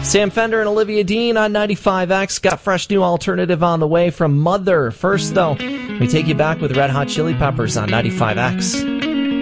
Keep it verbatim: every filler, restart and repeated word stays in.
Sam Fender and Olivia Dean on ninety-five X. Got fresh new alternative on the way from Mother. First, though, we take you back with Red Hot Chili Peppers on ninety-five X.